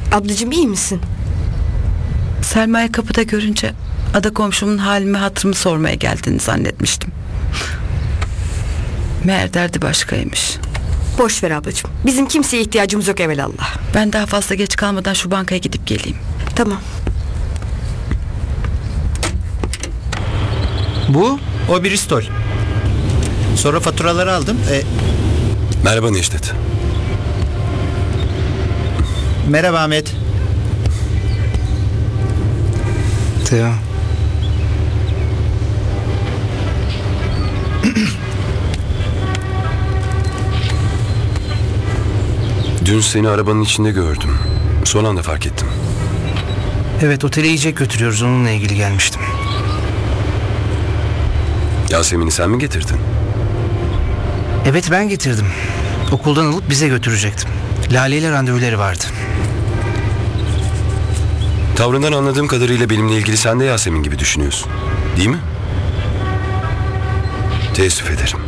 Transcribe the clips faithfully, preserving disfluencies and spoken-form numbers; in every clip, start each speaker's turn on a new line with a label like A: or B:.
A: Ablacığım iyi misin?
B: Selma'yı kapıda görünce ada komşumun halimi hatırımı sormaya geldiğini zannetmiştim. Meğer derdi başkaymış.
A: Boş ver ablacığım. Bizim kimseye ihtiyacımız yok evelallah.
B: Ben daha fazla geç kalmadan şu bankaya gidip geleyim.
A: Tamam.
C: Bu o Bristol. Sonra faturaları aldım. E,
D: Merhaba Necdet.
C: merhaba Ahmet.
E: Teo.
D: Dün seni arabanın içinde gördüm. Son anda fark ettim.
E: Evet, otele yiyecek götürüyoruz, onunla ilgili gelmiştim.
D: Yasemin'i sen mi getirdin?
E: Evet, ben getirdim. Okuldan alıp bize götürecektim. Lale ile randevuları vardı.
D: Tavrından anladığım kadarıyla benimle ilgili sen de Yasemin gibi düşünüyorsun. Değil mi? Teessüf ederim.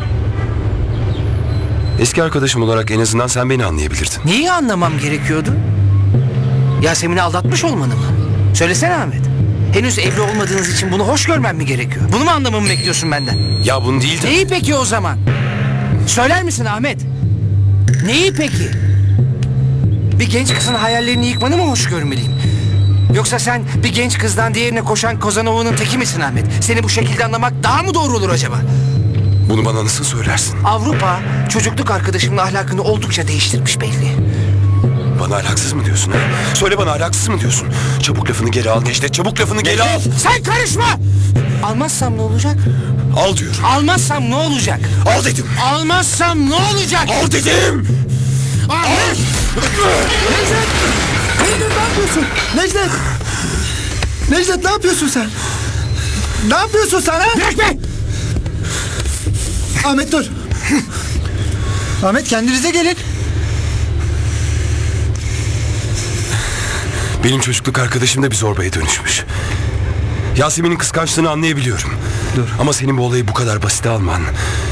D: Eski arkadaşım olarak en azından sen beni anlayabilirdin.
E: Neyi anlamam gerekiyordu? Yasemin'i aldatmış olmanı mı? Söylesene Ahmet. Henüz evli olmadığınız için bunu hoş görmem mi gerekiyor? Bunu mu anlamamı bekliyorsun benden?
D: Ya bunu değil de...
E: Neyi peki o zaman? Söyler misin Ahmet? Neyi peki? Bir genç kızın hayallerini yıkmanı mı hoş görmeliyim? Yoksa sen bir genç kızdan diğerine koşan Kozanova'nın teki misin Ahmet? Seni bu şekilde anlamak daha mı doğru olur acaba?
D: Bunu bana nasıl söylersin?
E: Avrupa çocukluk arkadaşımın ahlakını oldukça değiştirmiş belli.
D: Bana ahlaksız mı diyorsun ha? Söyle bana ahlaksız mı diyorsun? Çabuk lafını geri al Necdet, çabuk lafını geri al!
E: Sen karışma! Almazsam ne olacak?
D: Al diyorum.
E: Almazsam ne olacak?
D: Al dedim.
E: Almazsam ne olacak?
D: Al dedim.
E: Ahmet!
F: Necdet! Necdet ne yapıyorsun? Necdet! Necdet ne yapıyorsun sen? Ne yapıyorsun sen ha?
E: Bırak be!
F: Ahmet dur. Ahmet kendinize gelin.
D: Benim çocukluk arkadaşım da bir zorbaya dönüşmüş. Yasemin'in kıskançlığını anlayabiliyorum.
F: Dur.
D: Ama senin bu olayı bu kadar basite alman